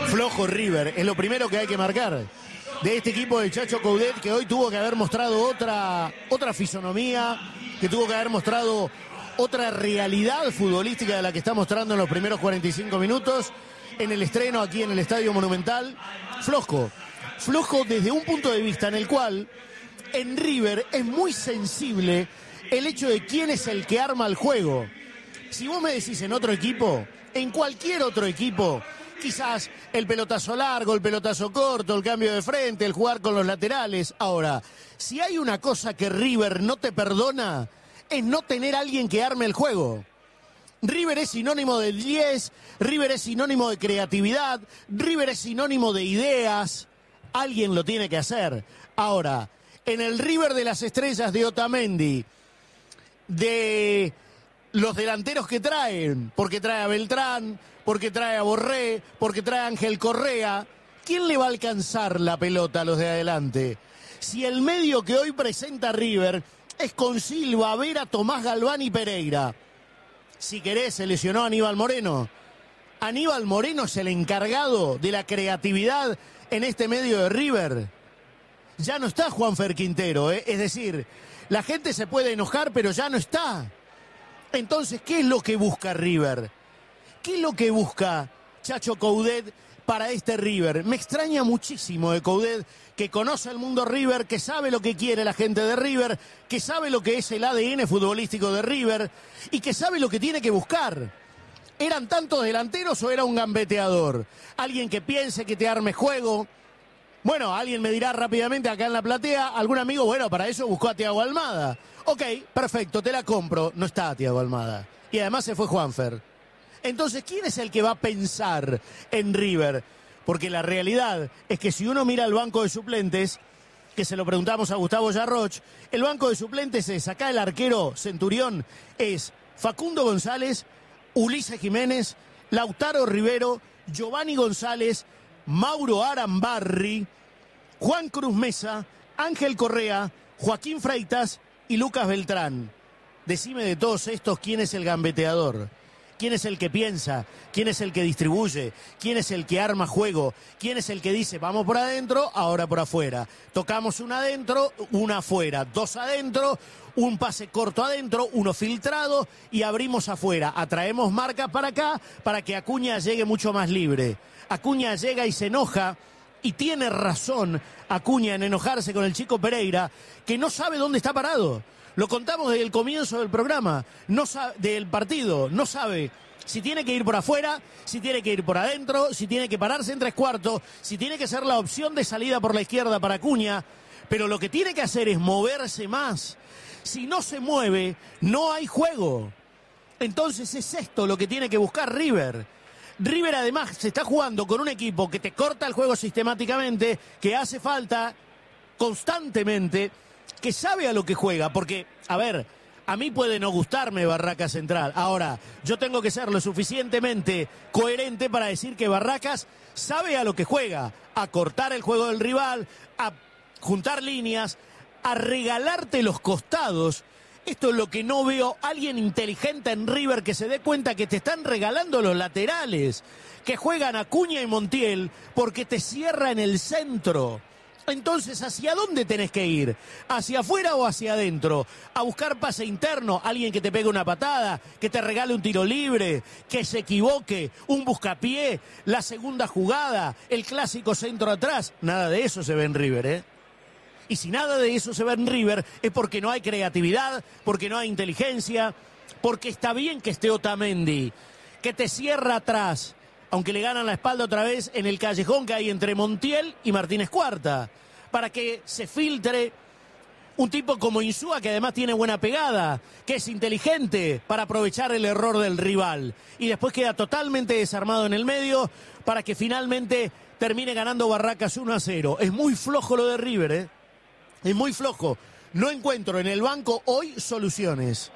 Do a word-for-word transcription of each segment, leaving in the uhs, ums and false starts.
Flojo River, es lo primero que hay que marcar de este equipo de Chacho Coudet, que hoy tuvo que haber mostrado otra, otra fisonomía, que tuvo que haber mostrado otra realidad futbolística de la que está mostrando en los primeros cuarenta y cinco minutos en el estreno aquí en el Estadio Monumental. Flojo, flojo desde un punto de vista en el cual en River es muy sensible el hecho de quién es el que arma el juego. Si vos me decís en otro equipo, en cualquier otro equipo, quizás el pelotazo largo, el pelotazo corto, el cambio de frente, el jugar con los laterales. Ahora, si hay una cosa que River no te perdona, es no tener a alguien que arme el juego. River es sinónimo de diez, River es sinónimo de creatividad, River es sinónimo de ideas. Alguien lo tiene que hacer. Ahora, en el River de las estrellas de Otamendi, de los delanteros que traen, porque trae a Beltrán, porque trae a Borré, porque trae a Ángel Correa, ¿quién le va a alcanzar la pelota a los de adelante? Si el medio que hoy presenta River es con Silva, Vera, Tomás Galván y Pereira. Si querés, se lesionó a Aníbal Moreno. Aníbal Moreno es el encargado de la creatividad en este medio de River. Ya no está Juanfer Quintero, ¿eh? Es decir, la gente se puede enojar, pero ya no está. Entonces, ¿qué es lo que busca River? ¿Qué es lo que busca Chacho Coudet para este River? Me extraña muchísimo de Coudet, que conoce el mundo River, que sabe lo que quiere la gente de River, que sabe lo que es el A D N futbolístico de River y que sabe lo que tiene que buscar. ¿Eran tantos delanteros o era un gambeteador? Alguien que piense, que te arme juego. Bueno, alguien me dirá rápidamente acá en la platea, algún amigo, bueno, para eso buscó a Thiago Almada. Ok, perfecto, te la compro. No está Thiago Almada. Y además se fue Juanfer. Entonces, ¿quién es el que va a pensar en River? Porque la realidad es que si uno mira el banco de suplentes, que se lo preguntamos a Gustavo Yarroch, el banco de suplentes es, acá el arquero Centurión, es Facundo González, Ulises Jiménez, Lautaro Rivero, Giovanni González, Mauro Arambarri, Juan Cruz Mesa, Ángel Correa, Joaquín Freitas y Lucas Beltrán. Decime de todos estos quién es el gambeteador. ¿Quién es el que piensa? ¿Quién es el que distribuye? ¿Quién es el que arma juego? ¿Quién es el que dice, vamos por adentro, ahora por afuera? Tocamos una adentro, una afuera. Dos adentro, un pase corto adentro, uno filtrado y abrimos afuera. Atraemos marcas para acá para que Acuña llegue mucho más libre. Acuña llega y se enoja. Y tiene razón Acuña en enojarse con el chico Pereira, que no sabe dónde está parado. Lo contamos desde el comienzo del programa, no sabe, del partido, no sabe si tiene que ir por afuera, si tiene que ir por adentro, si tiene que pararse en tres cuartos, si tiene que ser la opción de salida por la izquierda para Acuña, pero lo que tiene que hacer es moverse más. Si no se mueve, no hay juego. Entonces es esto lo que tiene que buscar River. River además se está jugando con un equipo que te corta el juego sistemáticamente, que hace falta constantemente, que sabe a lo que juega, porque, a ver, a mí puede no gustarme Barracas Central. Ahora, yo tengo que ser lo suficientemente coherente para decir que Barracas sabe a lo que juega, a cortar el juego del rival, a juntar líneas, a regalarte los costados. Esto es lo que no veo alguien inteligente en River que se dé cuenta que te están regalando los laterales, que juegan Acuña y Montiel porque te cierra en el centro. Entonces, ¿hacia dónde tenés que ir? ¿Hacia afuera o hacia adentro? ¿A buscar pase interno? ¿Alguien que te pegue una patada? ¿Que te regale un tiro libre? ¿Que se equivoque? ¿Un buscapié? ¿La segunda jugada? ¿El clásico centro atrás? Nada de eso se ve en River, ¿eh? Y si nada de eso se ve en River es porque no hay creatividad, porque no hay inteligencia, porque está bien que esté Otamendi, que te cierra atrás, aunque le ganan la espalda otra vez en el callejón que hay entre Montiel y Martínez Cuarta, para que se filtre un tipo como Insúa, que además tiene buena pegada, que es inteligente para aprovechar el error del rival, y después queda totalmente desarmado en el medio para que finalmente termine ganando Barracas uno a cero. Es muy flojo lo de River, ¿eh? Es muy flojo. No encuentro en el banco hoy soluciones.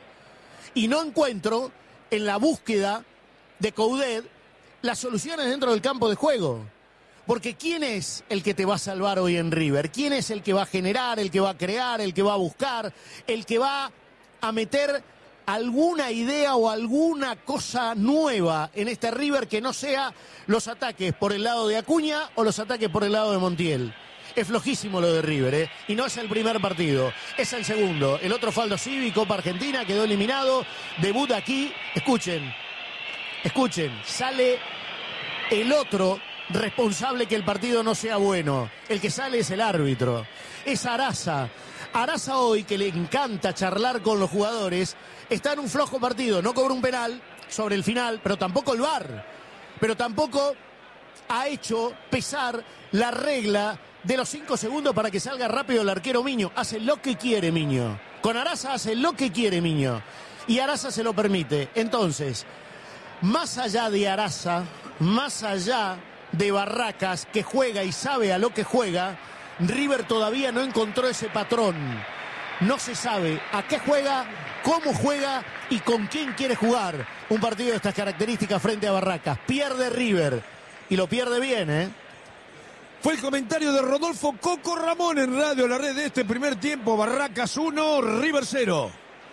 Y no encuentro en la búsqueda de Coudet las soluciones dentro del campo de juego. Porque ¿quién es el que te va a salvar hoy en River? ¿Quién es el que va a generar, el que va a crear, el que va a buscar, el que va a meter alguna idea o alguna cosa nueva en este River que no sea los ataques por el lado de Acuña o los ataques por el lado de Montiel. Es flojísimo lo de River, ¿eh? Y no es el primer partido, es el segundo. El otro fue Aldo Civi, Copa Argentina, quedó eliminado, debuta aquí. Escuchen, escuchen, sale el otro responsable que el partido no sea bueno. El que sale es el árbitro, es Araza. Araza hoy, que le encanta charlar con los jugadores, está en un flojo partido, no cobró un penal sobre el final, pero tampoco el V A R, pero tampoco ha hecho pesar la regla de los cinco segundos para que salga rápido el arquero Miño. Hace lo que quiere Miño. Con Araza hace lo que quiere Miño. Y Araza se lo permite. Entonces, más allá de Araza, más allá de Barracas, que juega y sabe a lo que juega, River todavía no encontró ese patrón. No se sabe a qué juega, cómo juega y con quién quiere jugar un partido de estas características frente a Barracas. Pierde River y lo pierde bien, ¿eh? Fue el comentario de Rodolfo Coco Ramón en Radio La Red de este primer tiempo. Barracas uno, River cero.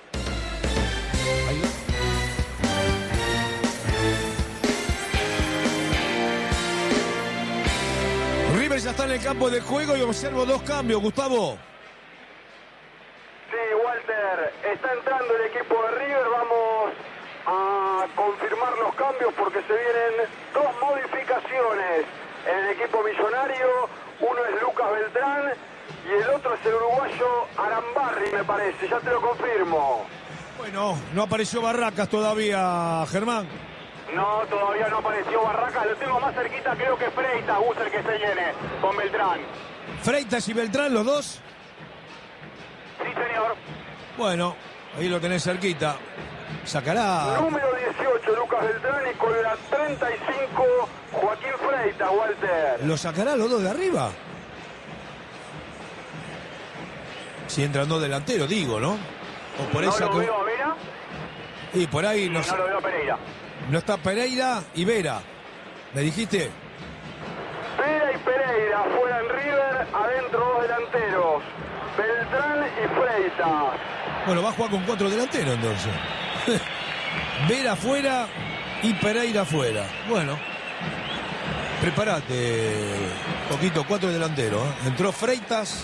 River ya está en el campo de juego y observo dos cambios, Gustavo. Sí, Walter, está entrando el equipo de River. Vamos a confirmar los cambios porque se vienen dos modificaciones en el equipo millonario. Uno es Lucas Beltrán y el otro es el uruguayo Arambarri, me parece. Ya te lo confirmo. Bueno, no apareció Barracas todavía, Germán. No, todavía no apareció Barracas. Lo tengo más cerquita, creo que Freitas, Gus, el que se viene con Beltrán. ¿Freitas y Beltrán los dos? Sí, señor. Bueno, ahí lo tenés cerquita. Sacará... Número dieciocho, Lucas Beltrán, y con la treinta y cinco, Joaquín Freitas, Walter. ¿Lo sacará los dos de arriba? Si entran dos delanteros, digo, ¿no? O por no esa lo co... veo a Vera. Y por ahí no, no lo veo a Pereira. No está Pereira y Vera. ¿Me dijiste? Vera y Pereira fuera en River, adentro dos delanteros, Beltrán y Freitas. Bueno, va a jugar con cuatro delanteros entonces. Vera afuera y Pereira afuera. Bueno, prepárate, poquito, cuatro delanteros. ¿eh? Entró Freitas,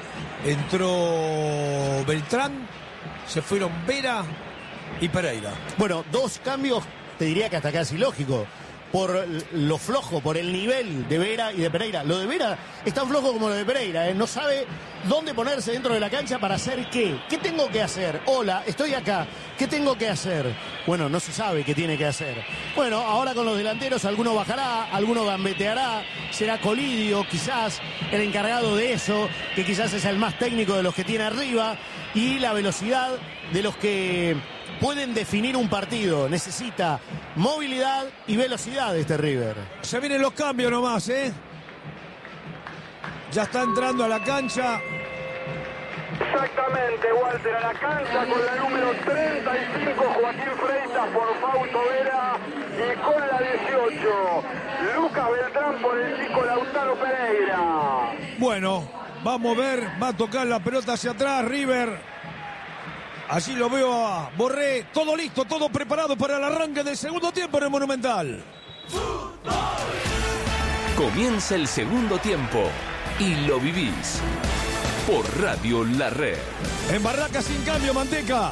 entró Beltrán, se fueron Vera y Pereira. Bueno, dos cambios, te diría que hasta casi lógico, por lo flojo, por el nivel de Vera y de Pereira. Lo de Vera es tan flojo como lo de Pereira, ¿eh? No sabe dónde ponerse dentro de la cancha para hacer qué. ¿Qué tengo que hacer? Hola, estoy acá. ¿Qué tengo que hacer? Bueno, no se sabe qué tiene que hacer. Bueno, ahora con los delanteros, alguno bajará, alguno gambeteará, será Colidio, quizás el encargado de eso, que quizás es el más técnico de los que tiene arriba, y la velocidad de los que pueden definir un partido. Necesita movilidad y velocidad este River. Se vienen los cambios nomás, ¿eh? Ya está entrando a la cancha. Exactamente, Walter, a la cancha con la número treinta y cinco, Joaquín Freitas por Fausto Vera, y con la dieciocho, Lucas Beltrán por el chico Lautaro Pereira. Bueno, vamos a ver, va a tocar la pelota hacia atrás, River. Allí lo veo a Borré, todo listo, todo preparado para el arranque del segundo tiempo en el Monumental. Comienza el segundo tiempo y lo vivís por Radio La Red. En Barracas sin cambio, Manteca.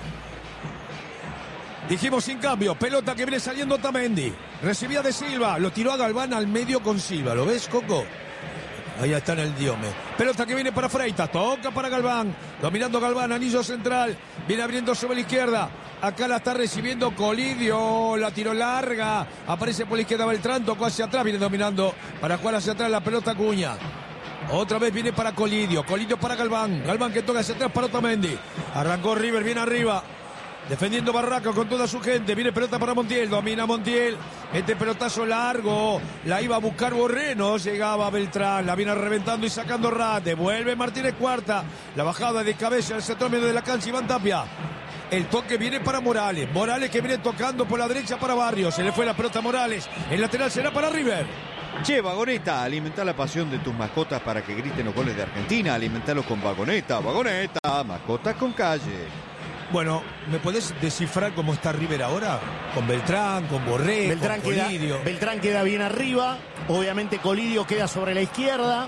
Dijimos sin cambio, pelota que viene saliendo Otamendi. Recibía de Silva, lo tiró a Galván al medio con Silva. ¿Lo ves, Coco? Ahí está en el diome. Pelota que viene para Freitas, toca para Galván. Dominando Galván, anillo central. Viene abriendo sobre la izquierda. Acá la está recibiendo Colidio. La tiró larga. Aparece por la izquierda Beltrán, tocó hacia atrás. Viene dominando para jugar hacia atrás la pelota Acuña. Otra vez viene para Colidio. Colidio para Galván. Galván que toca hacia atrás para Otamendi. Arrancó River bien arriba. Defendiendo Barracas con toda su gente. Viene pelota para Montiel. Domina Montiel. Este pelotazo largo. La iba a buscar Borré. No llegaba Beltrán. La viene reventando y sacando Rat. Devuelve Martínez Cuarta. La bajada de cabeza al sector medio de la cancha. Iván Tapia. El toque viene para Morales. Morales que viene tocando por la derecha para Barrios. Se le fue la pelota a Morales. El lateral será para River. Che, Vagoneta, alimenta la pasión de tus mascotas para que griten los goles de Argentina. Alimentalos con Vagoneta. Vagoneta, mascotas con calle. Bueno, ¿me podés descifrar cómo está River ahora? Con Beltrán, con Borré, Beltrán con queda, Colidio. Beltrán queda bien arriba, obviamente Colidio queda sobre la izquierda.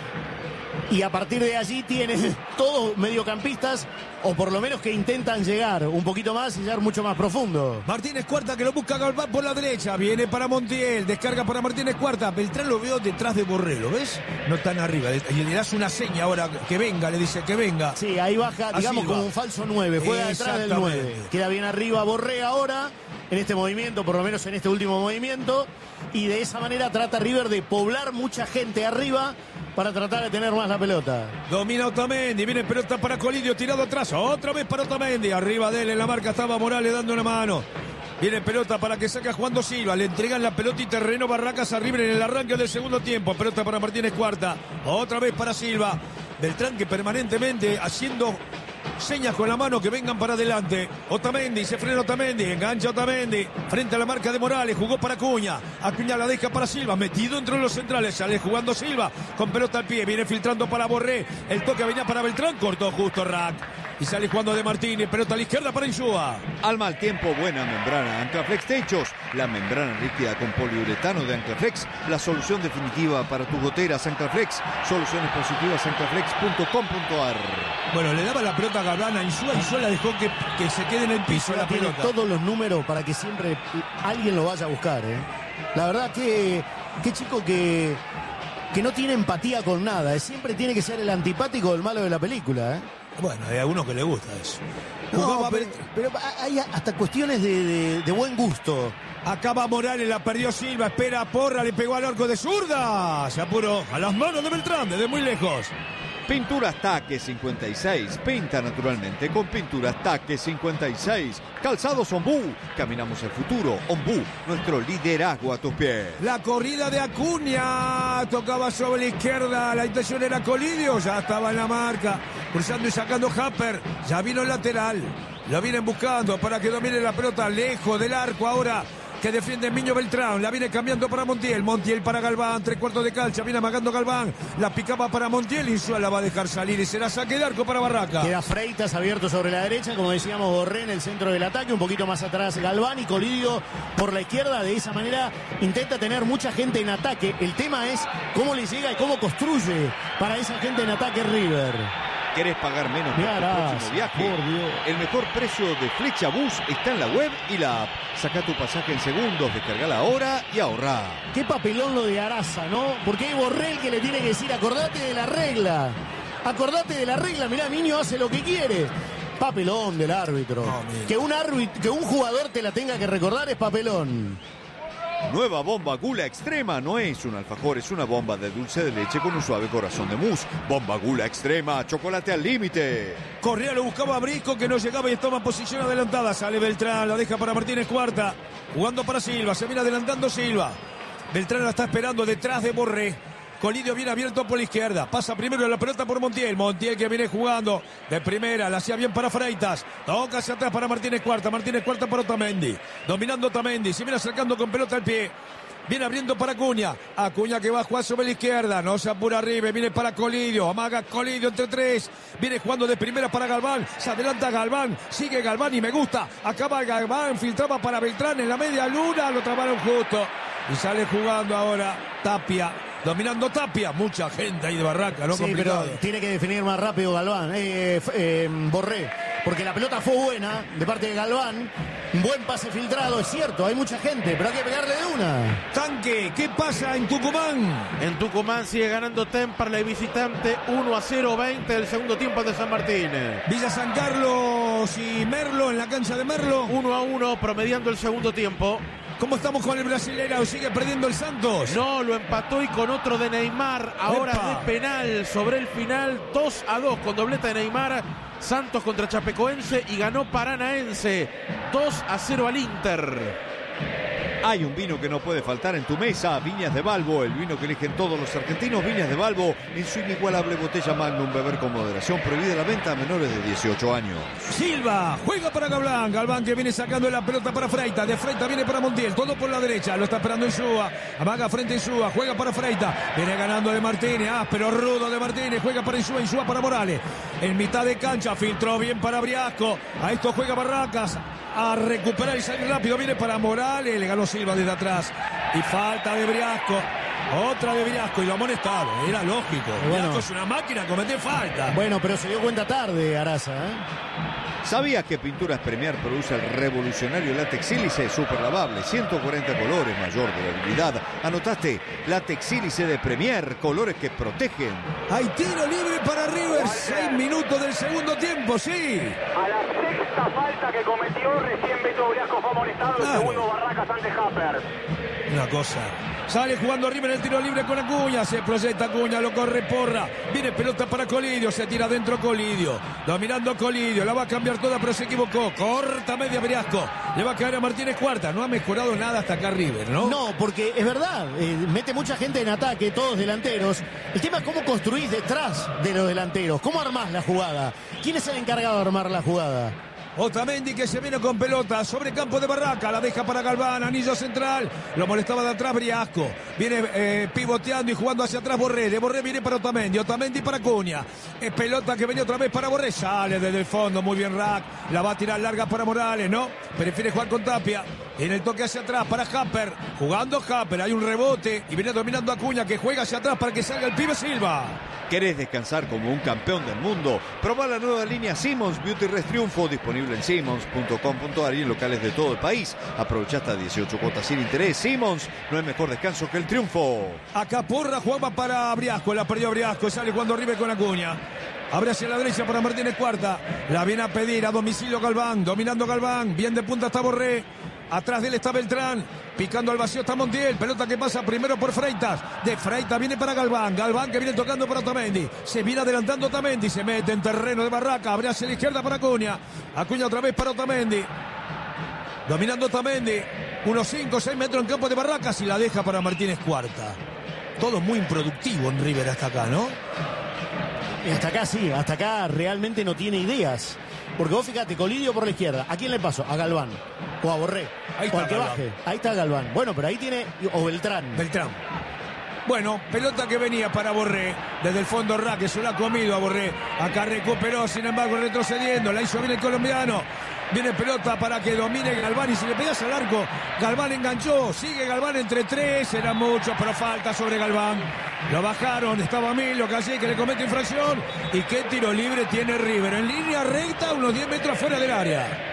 Y a partir de allí tiene todos mediocampistas, o por lo menos que intentan llegar un poquito más y llegar mucho más profundo. Martínez Cuarta que lo busca Galván por la derecha. Viene para Montiel, descarga para Martínez Cuarta. Beltrán lo veo detrás de Borré, ¿lo ves? No tan arriba. Y le das una seña ahora, que venga, le dice que venga. Sí, ahí baja, digamos, como un falso nueve. Juega detrás del nueve. Queda bien arriba Borré ahora, en este movimiento, por lo menos en este último movimiento. Y de esa manera trata River de poblar mucha gente arriba para tratar de tener más la pelota. Domina Otamendi, viene pelota para Colidio, tirado atrás, otra vez para Otamendi, arriba de él en la marca estaba Morales dando una mano. Viene pelota para que saque a Juan dos Silva, le entregan la pelota y terreno Barracas a River en el arranque del segundo tiempo. Pelota para Martínez Cuarta, otra vez para Silva. Beltrán que permanentemente haciendo señas con la mano que vengan para adelante. Otamendi, se frena Otamendi, engancha Otamendi frente a la marca de Morales, jugó para Acuña. Acuña la deja para Silva, metido entre los centrales, sale jugando Silva con pelota al pie, viene filtrando para Borré. El toque venía para Beltrán, cortó justo Rack. Y sale jugando de Martínez, pelota a la izquierda para Insúa. Al mal tiempo, buena membrana Anclaflex Techos, la membrana líquida con poliuretano de Anclaflex, la solución definitiva para tus goteras. Anclaflex, soluciones positivas, anclaflex punto com punto ar. Bueno, le daba la pelota a Galván a Insúa, Insúa la dejó que, que se quede en el piso la tiene pelota. Todos los números para que siempre alguien lo vaya a buscar, ¿eh? La verdad que qué chico que, que no tiene empatía con nada, ¿eh? Siempre tiene que ser el antipático del malo de la película, ¿eh? Bueno, hay algunos que le gusta eso. No, pero, pero hay hasta cuestiones de, de, de buen gusto. Acaba Morales, la perdió Silva, espera Porra, le pegó al arco de zurda. Se apuró a las manos de Beltrán, desde muy lejos. Pinturas Taque cincuenta y seis, pinta naturalmente con Pinturas Taque cincuenta y seis. Calzados Ombú, caminamos el futuro. Ombú, nuestro liderazgo a tus pies. La corrida de Acuña, tocaba sobre la izquierda, la intención era Colidio, ya estaba en la marca, cruzando y sacando Happer, ya vino el lateral, lo vienen buscando para que domine la pelota lejos del arco ahora. Que defiende Miño Beltrán, la viene cambiando para Montiel, Montiel para Galván, tres cuartos de cancha, viene amagando Galván, la picaba para Montiel, Insúa la va a dejar salir y será saque de arco para Barraca. Queda Freitas abierto sobre la derecha, como decíamos, Borré en el centro del ataque, un poquito más atrás Galván y Colidio por la izquierda. De esa manera intenta tener mucha gente en ataque. El tema es cómo le llega y cómo construye para esa gente en ataque River. ¿Querés pagar menos por tu próximo viaje? Por Dios. El mejor precio de Flecha Bus está en la web y la app. Saca tu pasaje en segundos, descargala ahora y ahorrá. Qué papelón lo de Araza, ¿no? Porque hay Borrell que le tiene que decir, acordate de la regla. Acordate de la regla, mirá, Niño hace lo que quiere. Papelón del árbitro. No, que un árbitro, que un jugador te la tenga que recordar es papelón. Nueva bomba Gula Extrema, no es un alfajor, es una bomba de dulce de leche con un suave corazón de mousse. Bomba Gula Extrema, chocolate al límite. Correa lo buscaba a Brisco, que no llegaba y toma posición adelantada. Sale Beltrán, la deja para Martínez Cuarta, jugando para Silva, se viene adelantando Silva. Beltrán la está esperando detrás de Borré. Colidio viene abierto por la izquierda, pasa primero la pelota por Montiel, Montiel que viene jugando de primera, la hacía bien para Freitas, toca hacia atrás para Martínez Cuarta, Martínez Cuarta para Otamendi, dominando Otamendi, se viene acercando con pelota al pie, viene abriendo para Acuña, Acuña que va a jugar sobre la izquierda, no se apura arriba, viene para Colidio, amaga Colidio entre tres, viene jugando de primera para Galván, se adelanta Galván, sigue Galván y me gusta, acaba Galván, filtraba para Beltrán en la media luna, lo trabaron justo y sale jugando ahora Tapia. Dominando Tapia, mucha gente ahí de Barraca, ¿no? Sí, complicado. pero tiene que definir más rápido Galván, eh, eh, Borré, porque la pelota fue buena de parte de Galván, un buen pase filtrado, es cierto, hay mucha gente, pero hay que pegarle de una. Tanque, ¿qué pasa en Tucumán? En Tucumán sigue ganando Temperley visitante, uno a cero, veinte del segundo tiempo de San Martín. Villa San Carlos y Merlo en la cancha de Merlo. uno a uno, promediando el segundo tiempo. ¿Cómo estamos con el brasileño? ¿Sigue perdiendo el Santos? No, lo empató y con otro de Neymar. Ahora ¡Epa! de penal sobre el final. dos a dos con dobleta de Neymar. Santos contra Chapecoense y ganó Paranaense. dos a cero al Inter. Hay un vino que no puede faltar en tu mesa, Viñas de Balbo, el vino que eligen todos los argentinos. Viñas de Balbo, en su inigualable botella Magnum, beber con moderación, prohibida la venta a menores de dieciocho años. Silva, juega para Galván, Galván que viene sacando la pelota para Freita, de Freita viene para Montiel, todo por la derecha, lo está esperando Insúa, amaga frente a Insúa, juega para Freita, viene ganando de Martínez, ah, pero rudo de Martínez, juega para Insúa, Insúa para Morales, en mitad de cancha, filtró bien para Briasco, a esto juega Barracas, a recuperar y salir rápido, viene para Morales, le ganó Silva desde atrás, y falta de Briasco. Otra de Briasco y lo amonestado, era lógico. Bueno. Briasco es una máquina, comete falta. Bueno, pero se dio cuenta tarde, Araza, ¿eh? ¿Sabías que Pinturas Premier produce el revolucionario látex sílice super lavable? ciento cuarenta colores, mayor durabilidad. ¿Anotaste? Látex sílice de Premier, colores que protegen. Hay tiro libre para River, seis minutos del segundo tiempo, sí. A la sexta falta que cometió, recién Beto Briasco fue amonestado. El Claro. segundo Barracas ante Happers. Una cosa. Sale jugando River el tiro libre con Acuña. Se proyecta Acuña, lo corre Porra. Viene pelota para Colidio. Se tira adentro Colidio. Dominando Colidio. La va a cambiar toda, pero se equivocó. Corta media Briasco. Le va a caer a Martínez Cuarta. No ha mejorado nada hasta acá River, ¿no? No, porque es verdad, eh, mete mucha gente en ataque, todos delanteros. El tema es cómo construís detrás de los delanteros. ¿Cómo armás la jugada? ¿Quién es el encargado de armar la jugada? Otamendi que se viene con pelota sobre campo de Barraca, la deja para Galván, anillo central, lo molestaba de atrás Briasco, viene eh, pivoteando y jugando hacia atrás Borré, de Borré viene para Otamendi, Otamendi para Acuña, es pelota que venía otra vez para Borré, sale desde el fondo, muy bien Rack, la va a tirar larga para Morales, ¿no? Prefiere jugar con Tapia, en el toque hacia atrás para Happer, jugando Happer, hay un rebote y viene dominando Acuña que juega hacia atrás para que salga el pibe Silva. ¿Querés descansar como un campeón del mundo? Probá la nueva línea Simmons Beauty Rest Triunfo, disponible en simmons punto com punto a r y en locales de todo el país. Aprovecha hasta dieciocho cuotas sin interés. Simmons, no hay mejor descanso que el triunfo. Acá Porra jugaba para Briasco, la perdió Briasco, sale cuando River con Acuña. Abre hacia la derecha para Martínez Cuarta, la viene a pedir a domicilio Galván, dominando Galván, bien de punta está Borré. Atrás de él está Beltrán, picando al vacío está Montiel, pelota que pasa primero por Freitas, de Freitas viene para Galván, Galván que viene tocando para Otamendi, se viene adelantando Otamendi, se mete en terreno de Barraca, abre hacia la izquierda para Acuña, Acuña otra vez para Otamendi, dominando Otamendi, unos cinco o seis metros en campo de Barracas y la deja para Martínez Cuarta. Todo muy improductivo en River hasta acá, ¿no? Y hasta acá sí, hasta acá realmente no tiene ideas. Porque vos fíjate, Colidio por la izquierda, ¿a quién le pasó? A Galván o a Borré. Ahí o está al que Galván. baje. Ahí está Galván. Bueno, pero ahí tiene, o Beltrán. Beltrán. Bueno, pelota que venía para Borré, desde el fondo Rack, se lo ha comido a Borré, acá recuperó, sin embargo retrocediendo, la hizo bien el colombiano, viene pelota para que domine Galván y si le pegas al arco, Galván enganchó, sigue Galván entre tres, era mucho, pero falta sobre Galván, lo bajaron, estaba Milo, casi que le comete infracción, y qué tiro libre tiene River, en línea recta, unos diez metros fuera del área.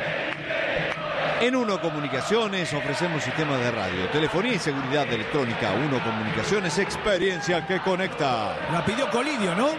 En Uno Comunicaciones ofrecemos sistemas de radio, telefonía y seguridad electrónica. Uno Comunicaciones, experiencia que conecta. La pidió Colidio, ¿no?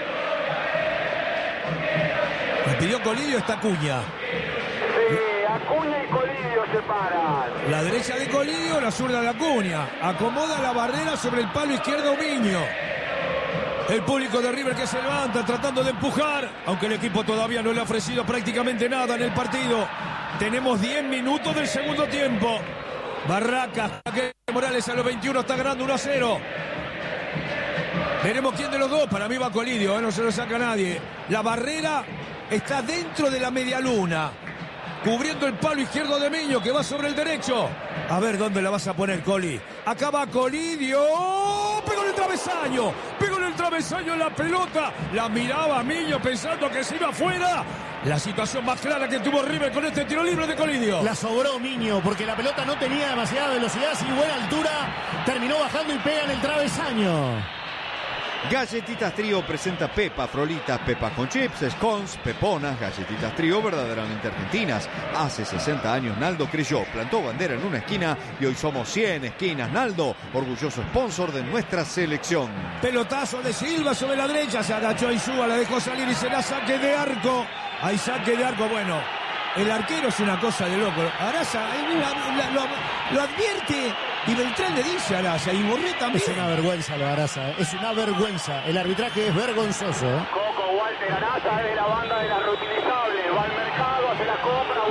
La pidió Colidio esta Acuña. Sí, Acuña y Colidio se paran. La derecha de Colidio, la zurda de Acuña. Acomoda la barrera sobre el palo izquierdo Miño. El público de River que se levanta tratando de empujar, aunque el equipo todavía no le ha ofrecido prácticamente nada en el partido. Tenemos diez minutos del segundo tiempo. Barracas, Morales a los veintiuno está ganando uno a cero. Veremos quién de los dos. Para mí va Colidio, ¿eh? No se lo saca nadie. La barrera está dentro de la media luna, cubriendo el palo izquierdo de Miño que va sobre el derecho. A ver dónde la vas a poner, Coli. Acá va Colidio. Pegó en el travesaño. Pegó en el travesaño la pelota. La miraba Miño pensando que se iba afuera. La situación más clara que tuvo River con este tiro libre de Colidio. La sobró Miño porque la pelota no tenía demasiada velocidad y buena altura. Terminó bajando y pega en el travesaño. Galletitas Trío presenta Pepa, Frolitas, Pepas con chips, scones, peponas, galletitas Trío verdaderamente argentinas. Hace sesenta años Naldo creyó, plantó bandera en una esquina y hoy somos cien esquinas. Naldo, orgulloso sponsor de nuestra selección. Pelotazo de Silva sobre la derecha, se agachó Insúa, la dejó salir y será saque de arco. Hay saque de arco, bueno, el arquero es una cosa de loco. Araza lo, lo advierte y Beltrán le dice a Araza y Borré también. Es una vergüenza lo de Araza, ¿eh? Es una vergüenza. El arbitraje es vergonzoso, ¿eh? Coco Walter Araza es de la banda de las reutilizables. Va al mercado, hace la compra, vuelve,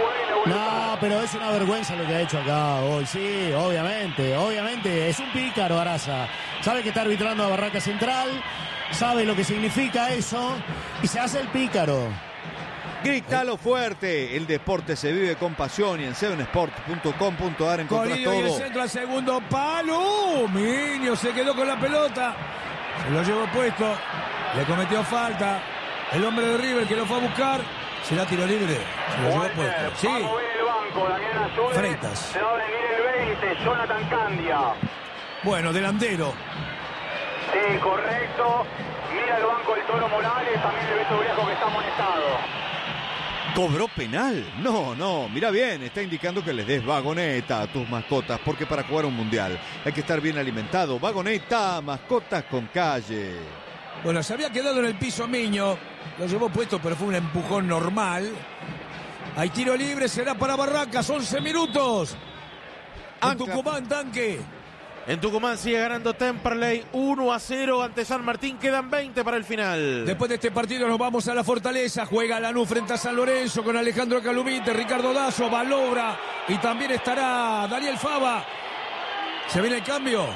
No, pero es una vergüenza lo que ha hecho acá hoy. Sí, obviamente, obviamente. Es un pícaro Araza. Sabe que está arbitrando a Barraca Central, sabe lo que significa eso y se hace el pícaro. Grítalo fuerte, el deporte se vive con pasión y en seven sport punto com punto a r encontrás Colidio y el todo. centro al segundo palo. Miño se quedó con la pelota. Se lo llevó puesto. Le cometió falta. El hombre de River que lo fue a buscar. ¿Será tiro libre? Se lo llevó puesto. Sí. Vamos a ver el banco, Damián Azul. Freitas. Se va a venir el veinte, Jonathan Candia. Bueno, delantero. Sí, correcto. Mira el banco el Toro Morales, también el Beto Briasco que está amonestado. ¿Cobró penal? No, no, mira bien, está indicando que les des vagoneta a tus mascotas, porque para jugar un mundial hay que estar bien alimentado. Vagoneta, mascotas con calle. Bueno, se había quedado en el piso Miño. Lo llevó puesto, pero fue un empujón normal. Hay tiro libre, será para Barracas, once minutos. En Ancla. Tucumán, Tanque. En Tucumán sigue ganando Temperley uno a cero ante San Martín. Quedan veinte para el final. Después de este partido nos vamos a la Fortaleza. Juega Lanús frente a San Lorenzo con Alejandro Calumite, Ricardo Dazo, Balobra y también estará Daniel Fava. ¿Se viene el cambio?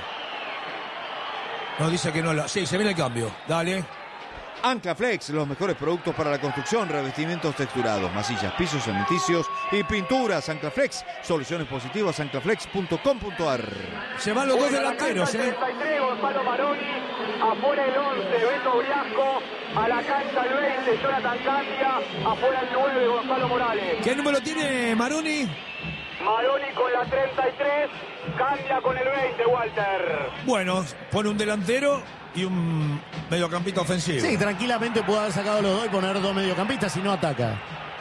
No, dice que no. La... Sí, se viene el cambio. Dale. Anclaflex, los mejores productos para la construcción, revestimientos texturados, masillas, pisos, cementicios y pinturas. Anclaflex, soluciones positivas, anclaflex punto com punto a r. Se van los dos delanteros, ¿eh? treinta y tres, Gonzalo Maroni. Afuera el once, Beto Briasco. A la cancha el veinte, Jonathan Candia. Afuera el nueve, Gonzalo Morales. ¿Qué número tiene Maroni? Maroni con la treinta y tres. Candia con el veinte, Walter. Bueno, pone un delantero y un mediocampista ofensivo. Sí, tranquilamente puede haber sacado los dos y poner dos mediocampistas si no ataca.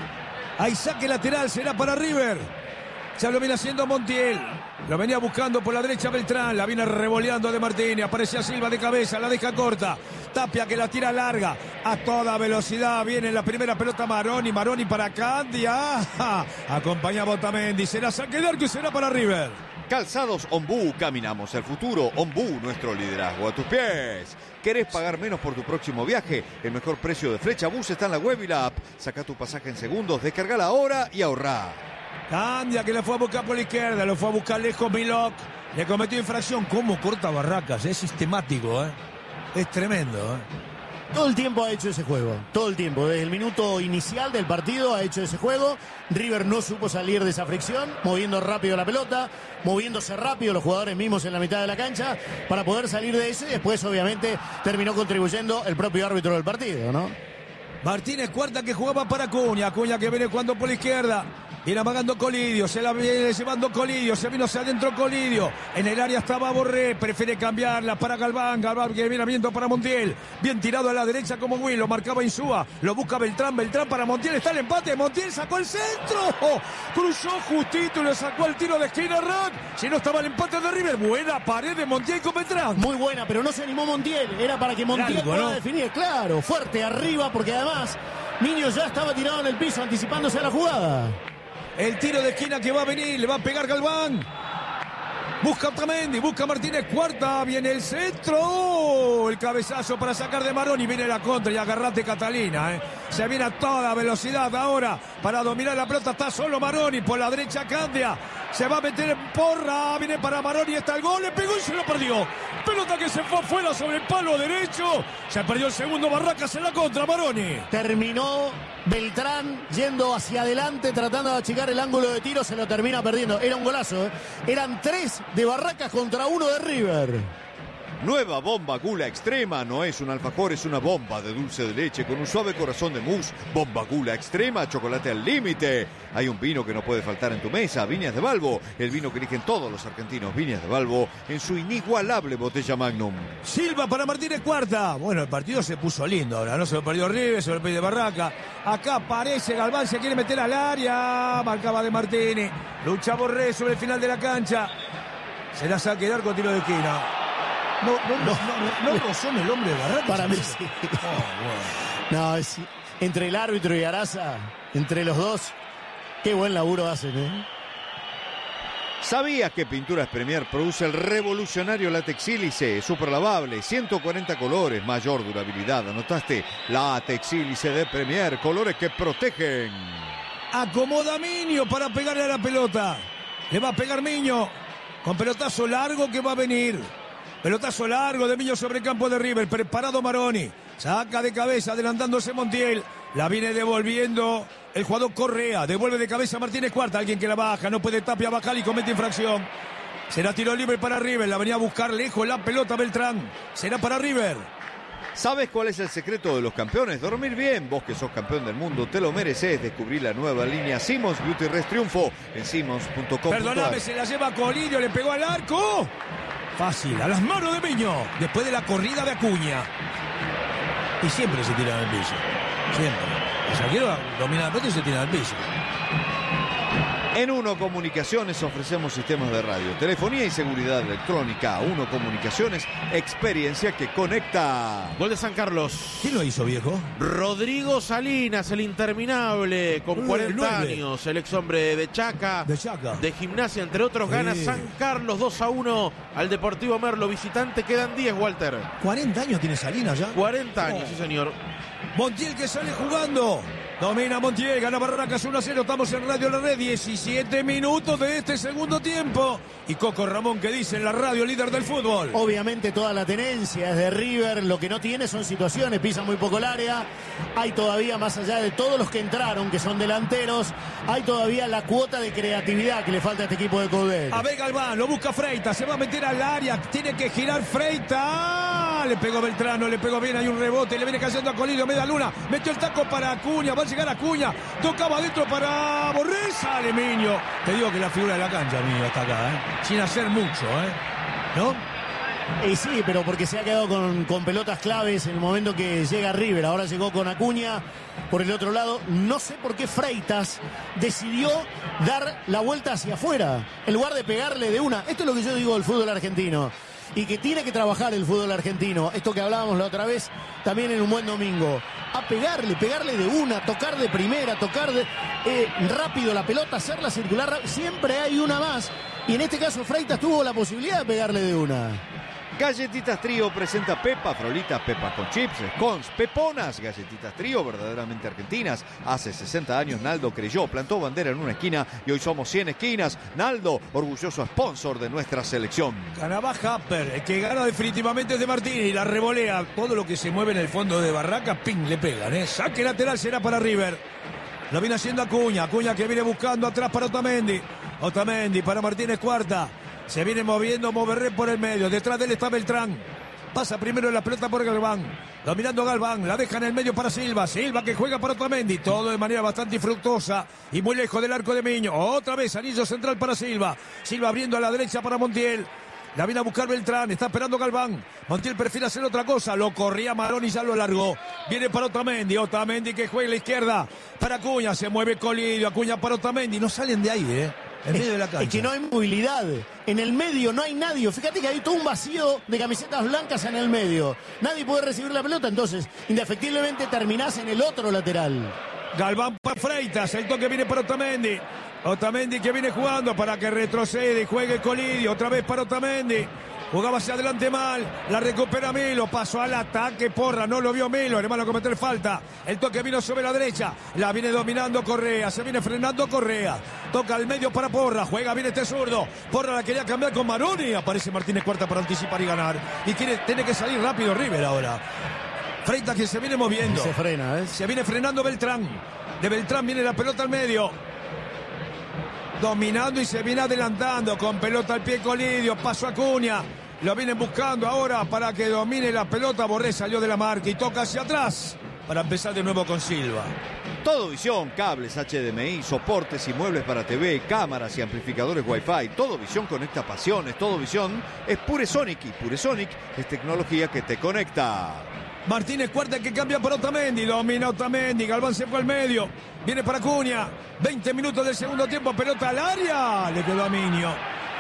Hay saque lateral, será para River. Ya lo viene haciendo Montiel. Lo venía buscando por la derecha Beltrán. La viene revoleando de Martínez. Aparece a Silva de cabeza. La deja corta. Tapia que la tira larga. A toda velocidad. Viene la primera pelota Maroni. Maroni para Candia. Acompaña a Botamendi. Será saque de arco y será para River. Calzados Ombú, caminamos el futuro. Ombú, nuestro liderazgo a tus pies. ¿Querés pagar menos por tu próximo viaje? El mejor precio de Flecha Bus está en la web y la app. Saca tu pasaje en segundos, descargala ahora y ahorrá. Candia que le fue a buscar por la izquierda. Lo fue a buscar lejos Milok. Le cometió infracción. ¿Cómo corta Barracas? Es sistemático, ¿eh? Es tremendo, ¿eh? Todo el tiempo ha hecho ese juego, todo el tiempo, desde el minuto inicial del partido ha hecho ese juego. River no supo salir de esa fricción, moviendo rápido la pelota, moviéndose rápido los jugadores mismos en la mitad de la cancha para poder salir de eso y después obviamente terminó contribuyendo el propio árbitro del partido, ¿no? Martínez Cuarta que jugaba para Acuña, Acuña que viene jugando por la izquierda. Viene amagando Colidio, se la viene llevando Colidio, se vino hacia adentro Colidio. En el área estaba Borré, prefiere cambiarla para Galván, Galván que viene viendo para Montiel. Bien tirado a la derecha como Will, lo marcaba Insúa, lo busca Beltrán, Beltrán para Montiel, está el empate, Montiel sacó el centro. Oh, cruzó justito y le sacó el tiro de esquina Rack. Si no estaba el empate de River, buena pared de Montiel con Beltrán. Muy buena, pero no se animó Montiel, era para que Montiel Largo, pueda ¿no? definir, claro, fuerte arriba porque además Niño ya estaba tirado en el piso anticipándose a la jugada. El tiro de esquina que va a venir, le va a pegar Galván. Busca Otamendi, busca Martínez Cuarta, viene el centro. Oh, el cabezazo para sacar de Maroni, viene la contra y agarrate Catalina. Eh. Se viene a toda velocidad ahora para dominar la pelota. Está solo Maroni por la derecha Candia. Se va a meter en porra, viene para Maroni, está el gol, le pegó y se lo perdió. Pelota que se fue afuera sobre el palo derecho. Se perdió el segundo, Barracas en la contra, Maroni. Terminó Beltrán yendo hacia adelante tratando de achicar el ángulo de tiro, se lo termina perdiendo. Era un golazo, ¿eh? Eran tres de Barracas contra uno de River. Nueva bomba Gula Extrema, no es un alfajor, es una bomba de dulce de leche con un suave corazón de mousse. Bomba Gula Extrema, chocolate al límite. Hay un vino que no puede faltar en tu mesa, Viñas de Balbo, el vino que eligen todos los argentinos, Viñas de Balbo, en su inigualable botella Magnum. Silva para Martínez Cuarta. Bueno, el partido se puso lindo ahora, no se lo perdió River, se lo perdió Barraca. Acá aparece Galván, se quiere meter al área, marcaba de Martínez. Lucha Borré sobre el final de la cancha. Se la saque de arco, tiro de esquina. No, no, no, no, no, no son el hombre de Barracas. Para mí sí. Oh, bueno. No, es, entre el árbitro y Araza, entre los dos, qué buen laburo hacen, ¿eh? ¿Sabías que Pinturas Premier produce el revolucionario látex sílice? Super lavable, ciento cuarenta colores, mayor durabilidad. ¿Anotaste? Látex sílice de Premier, colores que protegen. Acomoda Miño para pegarle a la pelota. Le va a pegar Miño. Con pelotazo largo que va a venir. Pelotazo largo de Miño sobre el campo de River. Preparado Maroni. Saca de cabeza, adelantándose Montiel. La viene devolviendo el jugador Correa. Devuelve de cabeza Martínez Cuarta. Alguien que la baja. No puede Tapia bajar y comete infracción. Será tiro libre para River. La venía a buscar lejos la pelota Beltrán. Será para River. ¿Sabes cuál es el secreto de los campeones? Dormir bien. Vos que sos campeón del mundo, te lo mereces. Descubrí la nueva línea Simmons Beauty Rest Triunfo en simmons punto com. Perdóname, se la lleva Colidio, le pegó al arco. Fácil, a las manos de Miño. Después de la corrida de Acuña. Y siempre se tira al piso. Siempre. El zaguero domina la pelota y se tira al piso. En Uno Comunicaciones ofrecemos sistemas de radio, telefonía y seguridad electrónica. Uno Comunicaciones, experiencia que conecta. Gol de San Carlos. ¿Quién lo hizo, viejo? Rodrigo Salinas, el interminable, con cuarenta años, el ex hombre de Chaca, de Chaca, de Gimnasia, entre otros, gana sí. San Carlos dos a uno al Deportivo Merlo. Visitante, quedan diez, Walter. cuarenta años tiene Salinas ya. cuarenta años, oh. Sí, señor. Montiel que sale jugando. Domina Montiel, gana Barracas uno a cero. Estamos en Radio La Red, diecisiete minutos de este segundo tiempo. Y Coco Ramón que dice en la radio, líder del fútbol. Obviamente toda la tenencia es de River. Lo que no tiene son situaciones, pisa muy poco el área. Hay todavía, más allá de todos los que entraron, que son delanteros, hay todavía la cuota de creatividad que le falta a este equipo de Coudet. A ver Galván, lo busca Freitas, se va a meter al área, tiene que girar Freitas. Le pegó Beltrano, le pegó bien, hay un rebote, le viene cayendo a Colidio, media luna, metió el taco para Acuña, va a llegar Acuña, tocaba adentro para Borré, sale Miño. Te digo que la figura de la cancha, Miño, está acá, ¿eh? Sin hacer mucho, ¿eh? ¿No? Y sí, pero porque se ha quedado con, con pelotas claves en el momento que llega River. Ahora llegó con Acuña por el otro lado. No sé por qué Freitas decidió dar la vuelta hacia afuera en lugar de pegarle de una. Esto es lo que yo digo del fútbol argentino y que tiene que trabajar el fútbol argentino. Esto que hablábamos la otra vez también en Un Buen Domingo. A pegarle, pegarle de una, tocar de primera, tocar de, eh, rápido la pelota, hacerla circular. Siempre hay una más. Y en este caso Freitas tuvo la posibilidad de pegarle de una. Galletitas Trío presenta Pepa, Frolitas, Pepa con chips, scones, peponas. Galletitas Trío, verdaderamente argentinas. Hace sesenta años Naldo creyó, plantó bandera en una esquina y hoy somos cien esquinas. Naldo, orgulloso sponsor de nuestra selección. Ganaba Happer, el que gana definitivamente es de Martín y la revolea. Todo lo que se mueve en el fondo de Barraca, ping, le pegan, ¿eh? Saque lateral será para River. Lo viene haciendo Acuña, Acuña que viene buscando atrás para Otamendi. Otamendi para Martínez Cuarta. Se viene moviendo Moverré por el medio. Detrás de él está Beltrán. Pasa primero la pelota por Galván. Dominando Galván. La deja en el medio para Silva. Silva que juega para Otamendi. Todo de manera bastante infructuosa. Y muy lejos del arco de Miño. Otra vez anillo central para Silva. Silva abriendo a la derecha para Montiel. La viene a buscar Beltrán. Está esperando Galván. Montiel prefiere hacer otra cosa. Lo corría Maroni y ya lo alargó. Viene para Otamendi. Otamendi que juega a la izquierda. Para Acuña. Se mueve Colidio. Acuña para Otamendi. No salen de ahí, ¿eh? En medio de la cancha. Es que no hay movilidad. En el medio no hay nadie. Fíjate que hay todo un vacío de camisetas blancas en el medio. Nadie puede recibir la pelota. Entonces, indefectiblemente terminás en el otro lateral. Galván para Freitas. El toque viene para Otamendi. Otamendi que viene jugando para que retrocede y juegue Colidio. Otra vez para Otamendi. Jugaba hacia adelante mal, la recupera Melo, pasó al ataque, Porra, no lo vio Melo, hermano, a cometer falta. El toque vino sobre la derecha, la viene dominando Correa, se viene frenando Correa. Toca al medio para Porra, juega bien este zurdo. Porra la quería cambiar con Maroni, aparece Martínez Cuarta para anticipar y ganar. Y quiere, tiene que salir rápido River ahora. Freitas que se viene moviendo. Se frena, ¿eh? Se viene frenando Beltrán. De Beltrán viene la pelota al medio. Dominando y se viene adelantando con pelota al pie Colidio, paso Acuña, lo vienen buscando ahora para que domine la pelota. Borré salió de la marca y toca hacia atrás para empezar de nuevo con Silva. Todo Visión, cables H D M I, soportes y muebles para T V, cámaras y amplificadores Wi-Fi. Todo Visión conecta pasiones, Todo Visión es Puresonic y Puresonic es tecnología que te conecta. Martínez Cuarta que cambia para Otamendi, domina Otamendi, Galván se fue al medio, viene para Acuña, veinte minutos del segundo tiempo, pelota al área, le quedó a Miño.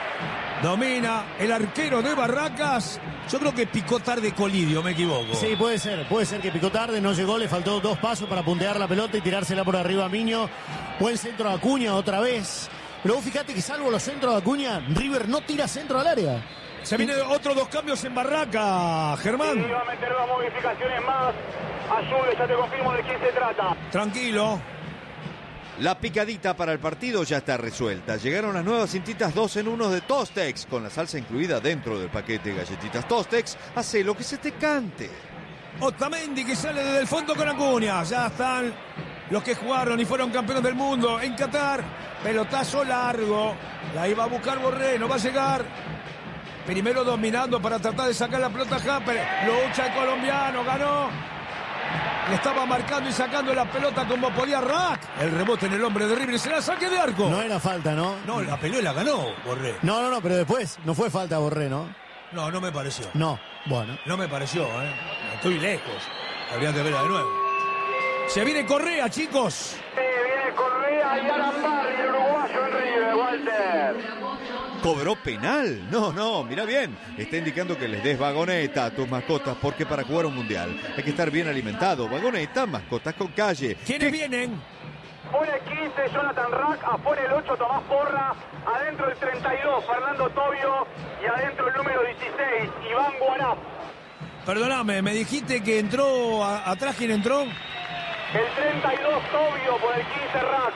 Domina el arquero de Barracas, yo creo que picó tarde Colidio, me equivoco. Sí, puede ser, puede ser que picó tarde, no llegó, le faltó dos pasos para puntear la pelota y tirársela por arriba a Miño. Buen centro de Acuña otra vez, pero vos fíjate que salvo los centros de Acuña, River no tira centro al área. Se vienen otros dos cambios en Barraca, Germán. Sí, va a meter dos modificaciones más. Azul, ya te confirmo de quién se trata. Tranquilo. La picadita para el partido ya está resuelta. Llegaron las nuevas cintitas dos en uno de Tostex, con la salsa incluida dentro del paquete de galletitas Tostex. Hace lo que se te cante. Otamendi que sale desde el fondo con Acuña. Ya están los que jugaron y fueron campeones del mundo en Qatar. Pelotazo largo. La iba a buscar Borré, no va a llegar. Primero dominando para tratar de sacar la pelota a Harper. Lucha el colombiano, ganó. Le estaba marcando y sacando la pelota como podía Rack. El rebote en el hombre de River. Se la saque de arco. No era falta, ¿no? No, la peló y la ganó Borré. No, no, no, pero después no fue falta Borré, ¿no? No, no me pareció. No, bueno. No me pareció, ¿eh? Estoy lejos. Habría que verla de nuevo. Se viene Correa, chicos. Sí, viene Correa y Arambarri, el uruguayo en River, Walter. ¿Cobró penal? No, no, mira bien. Está indicando que les des vagoneta a tus mascotas, porque para jugar un mundial hay que estar bien alimentado. Vagoneta, mascotas con calle. ¿Quiénes ¿Qué? vienen? Pone quince, Jonathan Rack, afuera el ocho, Tomás Porra, adentro el treinta y dos, Fernando Tobio, y adentro el número dieciséis, Iván Guarap. Perdóname, me dijiste que entró, a, atrás quién entró. El treinta y dos, Tobio, por el quince, Rack.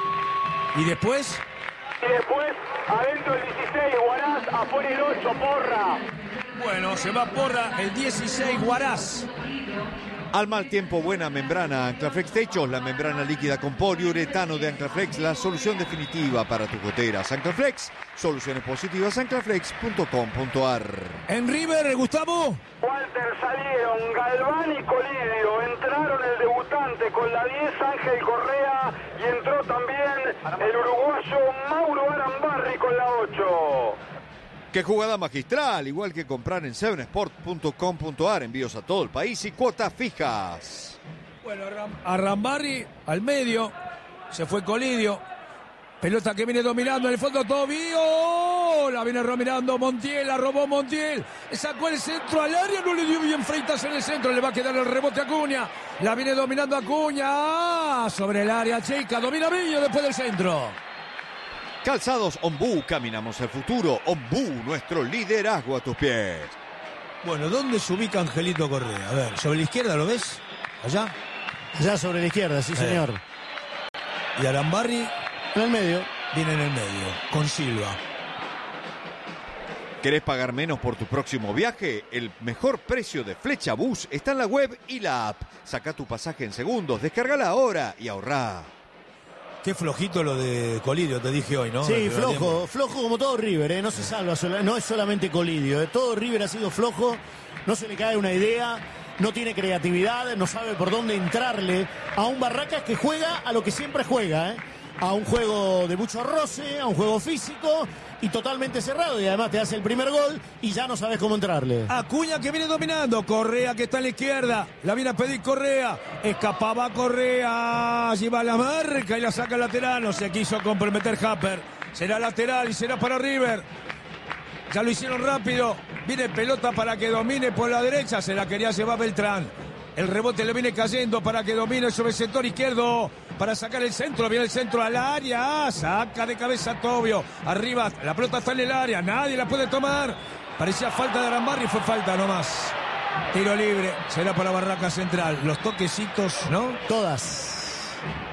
¿Y después? Y después, adentro el dieciséis, Guaraz, afuera el ocho, Porra. Bueno, se va Porra, el dieciséis, Guaraz. Al mal tiempo, buena membrana Anclaflex Techos, la membrana líquida con poliuretano de Anclaflex, la solución definitiva para tus goteras. Anclaflex, soluciones positivas, anclaflex punto com punto ar. En River, Gustavo. Walter, salieron Galván y Colidio, entraron el debutante con la diez, Ángel Correa, y entró también el uruguayo Mauro Arambarri con la ocho. Qué jugada magistral, igual que comprar en seven sport punto com punto ar, envíos a todo el país y cuotas fijas. Bueno, Arambarri al medio, se fue Colidio. Pelota que viene dominando en el fondo Tobio. La viene dominando Montiel, la robó Montiel. Sacó el centro al área, no le dio bien Freitas en el centro. Le va a quedar el rebote a Acuña. La viene dominando Acuña. Ah, sobre el área chica. Domina Villo después del centro. Calzados Ombú, caminamos el futuro. Ombú, nuestro liderazgo a tus pies. Bueno, ¿dónde se ubica Angelito Correa? A ver, sobre la izquierda, ¿lo ves? Allá. Allá sobre la izquierda, sí, Eh. señor. Y Arambarri En el medio. viene en el medio, con Silva. ¿Querés pagar menos por tu próximo viaje? El mejor precio de Flecha Bus está en la web y la app. Saca tu pasaje en segundos, descárgala ahora y ahorrá. Qué flojito lo de Colidio, te dije hoy, ¿no? Sí, El primer flojo, tiempo. flojo como todo River, ¿eh? No se salva, sola- no es solamente Colidio, ¿eh? Todo River ha sido flojo, no se le cae una idea, no tiene creatividad, no sabe por dónde entrarle a un Barracas que juega a lo que siempre juega, ¿eh? A un juego de mucho roce, a un juego físico y totalmente cerrado, y además te hace el primer gol y ya no sabes cómo entrarle. Acuña que viene dominando, Correa que está en la izquierda, la viene a pedir Correa, escapaba Correa, lleva la marca y la saca lateral, no se quiso comprometer Harper, será lateral y será para River. Ya lo hicieron rápido, viene pelota para que domine por la derecha, se la quería llevar Beltrán. El rebote le viene cayendo para que domine sobre el sector izquierdo, para sacar el centro, viene el centro al área, saca de cabeza Tobio, arriba, la pelota está en el área, nadie la puede tomar, parecía falta de Arambarri, fue falta nomás. Tiro libre, será para Barraca Central, los toquecitos, ¿no? Todas.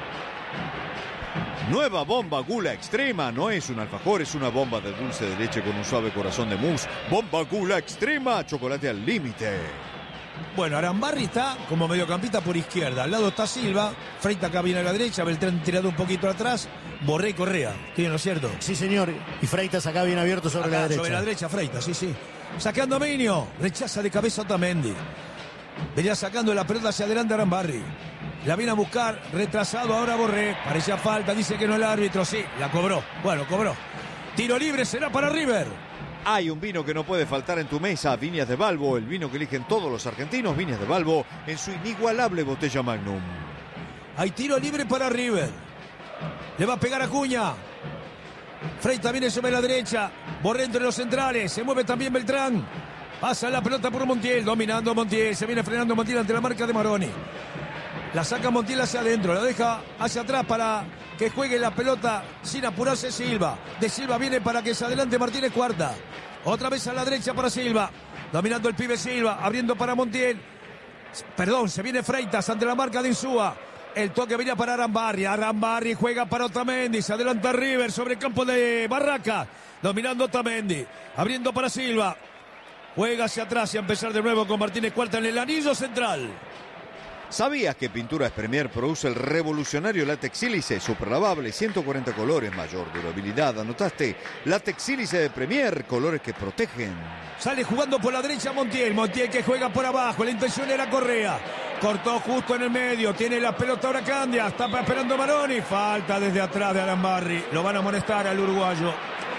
Nueva bomba Gula Extrema, no es un alfajor, es una bomba de dulce de leche con un suave corazón de mousse. Bomba Gula Extrema, chocolate al límite. Bueno, Arambarri está como mediocampista por izquierda. Al lado está Silva. Freita acá viene a la derecha. Beltrán tirado un poquito atrás. Borré y Correa. ¿Tienen lo cierto? Sí, señor. Y Freitas acá bien abierto sobre Acá, la derecha. sobre la derecha, Freita, sí, sí. Sacando dominio. Rechaza de cabeza Otamendi. Venía sacando la pelota hacia adelante Arambarri. La viene a buscar. Retrasado ahora Borré. Parecía falta. Dice que no el árbitro. Sí, la cobró. Bueno, cobró. Tiro libre será para River. Hay un vino que no puede faltar en tu mesa, Viñas de Balbo, el vino que eligen todos los argentinos, Viñas de Balbo, en su inigualable botella Magnum. Hay tiro libre para River. Le va a pegar a Acuña. Freita viene sobre la derecha. Borré entre los centrales. Se mueve también Beltrán. Pasa la pelota por Montiel. Dominando Montiel. Se viene frenando Montiel ante la marca de Maroni. La saca Montiel hacia adentro. La deja hacia atrás para que juegue la pelota sin apurarse Silva. De Silva viene para que se adelante Martínez Cuarta. Otra vez a la derecha para Silva. Dominando el pibe Silva. Abriendo para Montiel. Perdón, se viene Freitas ante la marca de Insúa. El toque venía para Arambarri. Arambarri juega para Otamendi. Se adelanta River sobre el campo de Barraca. Dominando Otamendi. Abriendo para Silva. Juega hacia atrás y a empezar de nuevo con Martínez Cuarta en el anillo central. ¿Sabías que Pinturas Premier produce el revolucionario látex sílice superlavable, ciento cuarenta colores, mayor durabilidad? ¿Anotaste? Látex sílice de Premier, colores que protegen. Sale jugando por la derecha Montiel. Montiel que juega por abajo. La intención era Correa. Cortó justo en el medio. Tiene la pelota ahora Candia. Está esperando Maroni. Falta desde atrás de Arambarri. Lo van a amonestar al uruguayo.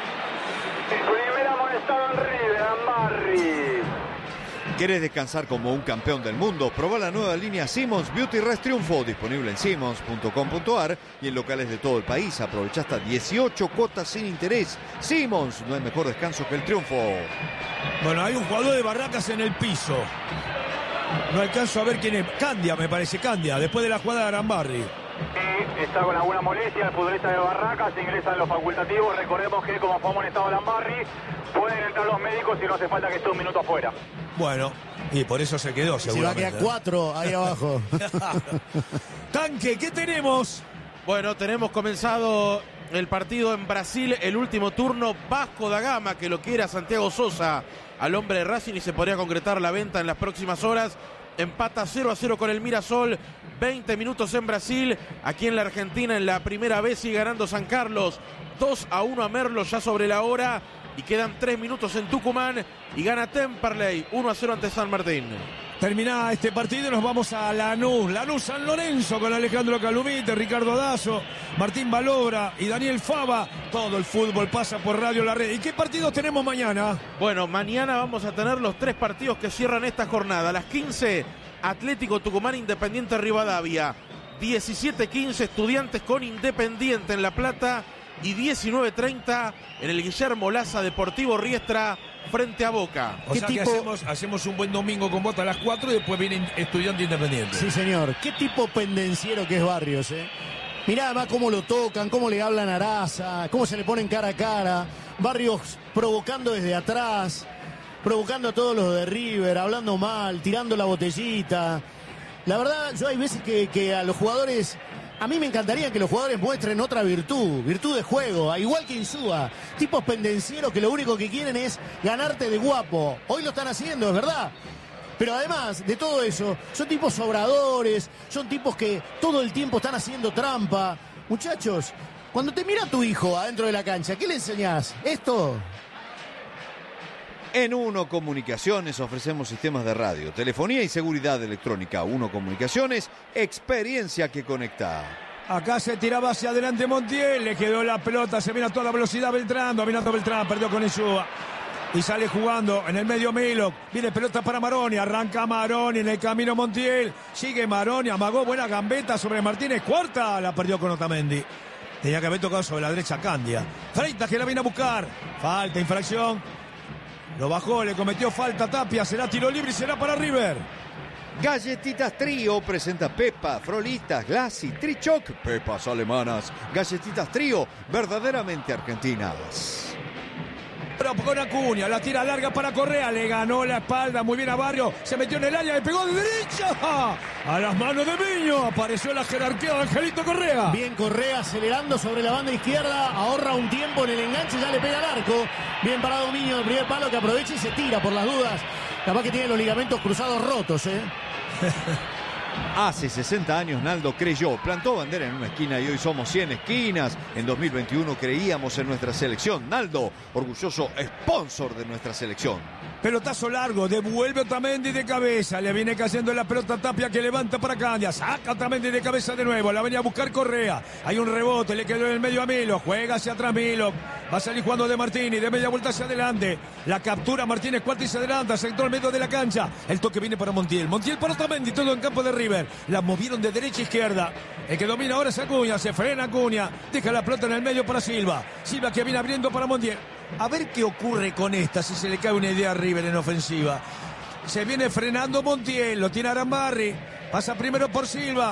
Primera amonestada en River, Arambarri. ¿Querés descansar como un campeón del mundo? Probá la nueva línea Simmons Beauty Rest Triunfo, disponible en simmons punto com punto a r y en locales de todo el país. Aprovecha hasta dieciocho cuotas sin interés. Simmons, no hay mejor descanso que el triunfo. Bueno, hay un jugador de Barracas en el piso. No alcanzo a ver quién es. Candia, me parece, Candia, después de la jugada de Arambarri. Sí, está con alguna molestia el futbolista de Barracas, ingresa en los facultativos. Recordemos que como fue amonestado Arambarri, pueden entrar los médicos y no hace falta que esté un minuto afuera. Bueno, y por eso se quedó, seguramente. Se va a quedar cuatro ahí abajo. Tanque, ¿qué tenemos? Bueno, tenemos comenzado el partido en Brasil, el último turno. Vasco da Gama, que lo quiere a Santiago Sosa, al hombre de Racing, y se podría concretar la venta en las próximas horas. Empata cero a cero con el Mirasol. veinte minutos en Brasil. Aquí en la Argentina, en la primera vez, sigue ganando San Carlos. dos a uno a Merlo ya sobre la hora. Y quedan tres minutos en Tucumán. Y gana Temperley uno a cero ante San Martín. Termina este partido y nos vamos a Lanús. Lanús San Lorenzo con Alejandro Calumite, Ricardo Dazo, Martín Balobra y Daniel Fava. Todo el fútbol pasa por Radio La Red. ¿Y qué partidos tenemos mañana? Bueno, mañana vamos a tener los tres partidos que cierran esta jornada. A las quince, Atlético Tucumán, Independiente Rivadavia. diecisiete quince, Estudiantes con Independiente en La Plata. Y diecinueve treinta en el Guillermo Laza, Deportivo Riestra frente a Boca. O sea tipo... que hacemos, hacemos un buen domingo con Bota a las cuatro y después viene Estudiante Independiente. Sí, señor. Qué tipo pendenciero que es Barrios, ¿eh? Mirá además cómo lo tocan, cómo le hablan a Araza, cómo se le ponen cara a cara. Barrios provocando desde atrás, provocando a todos los de River, hablando mal, tirando la botellita. La verdad, yo hay veces que, que a los jugadores... A mí me encantaría que los jugadores muestren otra virtud, virtud de juego, igual que Insúa. Tipos pendencieros que lo único que quieren es ganarte de guapo. Hoy lo están haciendo, es verdad. Pero además de todo eso, son tipos sobradores, son tipos que todo el tiempo están haciendo trampa. Muchachos, cuando te mira tu hijo adentro de la cancha, ¿qué le enseñás? ¿Esto? En Uno Comunicaciones ofrecemos sistemas de radio, telefonía y seguridad electrónica. Uno Comunicaciones, experiencia que conecta. Acá se tiraba hacia adelante Montiel, le quedó la pelota, se viene a toda velocidad Beltrán, dominando Beltrán, perdió con Insúa. Y sale jugando en el medio Milo. Viene pelota para Maroni. Arranca Maroni en el camino Montiel. Sigue Maroni. Amagó buena gambeta sobre Martínez. Cuarta. La perdió con Otamendi. Tenía que haber tocado sobre la derecha Candia. Freitas que la viene a buscar. Falta, infracción. Lo bajó, le cometió falta Tapia. Será tiro libre y será para River. Galletitas Trío presenta Pepa, Frolitas, Glassy, Trichoc, pepas alemanas. Galletitas Trío, verdaderamente argentinas. Pero con Acuña, la tira larga para Correa, le ganó la espalda muy bien a Barrio, se metió en el área, le pegó de derecha a las manos de Miño, apareció la jerarquía de Angelito Correa. Bien Correa acelerando sobre la banda izquierda, ahorra un tiempo en el enganche, ya le pega al arco. Bien parado Miño, el primer palo que aprovecha y se tira por las dudas. Capaz que tiene los ligamentos cruzados rotos, ¿eh? Hace sesenta años Naldo creyó, plantó bandera en una esquina y hoy somos cien esquinas. En dos mil veintiuno creíamos en nuestra selección. Naldo, orgulloso sponsor de nuestra selección. Pelotazo largo, devuelve Otamendi de cabeza, le viene cayendo la pelota Tapia que levanta para Candia, saca Otamendi de cabeza de nuevo, la venía a buscar Correa, hay un rebote, le quedó en el medio a Milo, juega hacia atrás Milo, va a salir jugando de Martini, de media vuelta hacia adelante, la captura Martínez Cuarta y se adelanta, sector medio de la cancha, el toque viene para Montiel, Montiel para Otamendi, todo en campo de River, la movieron de derecha a izquierda, el que domina ahora es Acuña, se frena Acuña, deja la pelota en el medio para Silva, Silva que viene abriendo para Montiel. A ver qué ocurre con esta, si se le cae una idea a River en ofensiva. Se viene frenando Montiel, lo tiene Arambarri, pasa primero por Silva,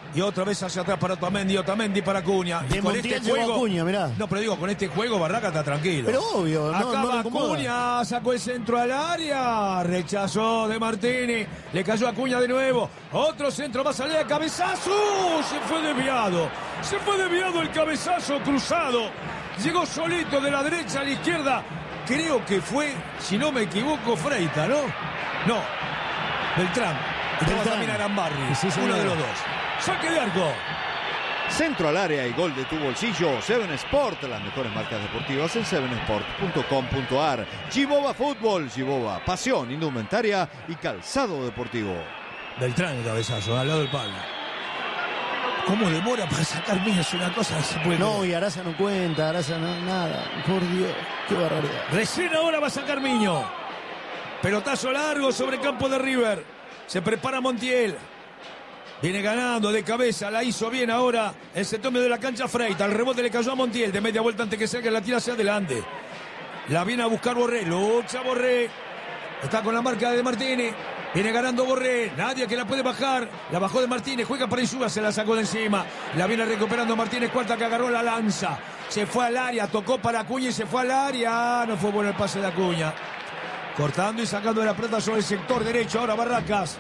Y otra vez hacia atrás para Otamendi, Otamendi para Acuña. De Y con Montiel este llegó juego, Acuña, mirá. No, pero digo, con este juego Barraca está tranquilo. Pero obvio, no, Acaba no le incomoda. Acuña, sacó el centro al área, rechazó de Martini, le cayó Acuña de nuevo, otro centro más allá, cabezazo, se fue desviado, se fue desviado el cabezazo cruzado, llegó solito de la derecha a la izquierda, creo que fue, si no me equivoco, Freitas, ¿no? No, Beltrán, estaba Beltrán. también Arambarri, Sí, señor. uno de los dos. Saque de arco. Centro al área y gol de tu bolsillo. Seven Sport, las mejores marcas deportivas en seven sport punto com punto a r. Giboba Fútbol, Giboba, pasión, indumentaria y calzado deportivo. Beltrán el cabezazo, al lado del palo. ¿Cómo demora para sacar Miño? Es una cosa que se puede No, creer. y Araza no cuenta, Araza no, nada. Por Dios, qué barbaridad. Recién ahora va a sacar Miño. Pelotazo largo sobre el campo de River. Se prepara Montiel. Viene ganando de cabeza, la hizo bien ahora el sector medio de la cancha Freitas. El rebote le cayó a Montiel de media vuelta antes que salga, la tira hacia adelante. La viene a buscar Borré, lucha Borré. Está con la marca de Martínez. Viene ganando Borré, nadie que la puede bajar. La bajó de Martínez, juega para Insúa, se la sacó de encima. La viene recuperando Martínez, cuarta que agarró la lanza. Se fue al área, tocó para Acuña y se fue al área. No fue bueno el pase de Acuña. Cortando y sacando de la pelota sobre el sector derecho. Ahora Barracas.